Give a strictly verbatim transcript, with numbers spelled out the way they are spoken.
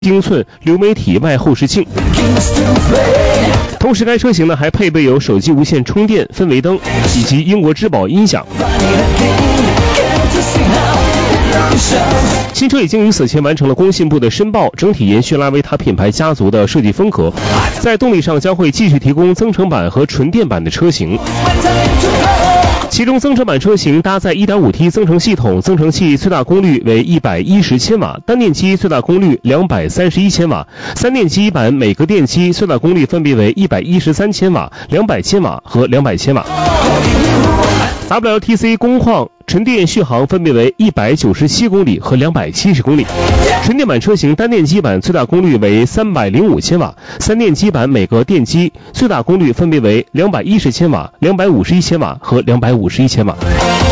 英寸流媒体外后视镜。同时该车型呢还配备有手机无线充电、氛围灯以及英国之宝音响。新车已经于此前完成了工信部的申报，整体延续拉维塔品牌家族的设计风格，在动力上将会继续提供增程版和纯电版的车型。其中增程版车型搭载 一点五 T 增程系统，增程器最大功率为一百一十千瓦，单电机最大功率两百三十一千瓦，三电机版每个电机最大功率分别为一百一十三千瓦、两百千瓦和两百千瓦。W L T C 工况纯电续航分别为一百九十七公里和两百七十公里。纯电版车型单电机版最大功率为三百零五千瓦，三电机版每个电机最大功率分别为两百一十千瓦、两百五十一千瓦和两百五十一千瓦。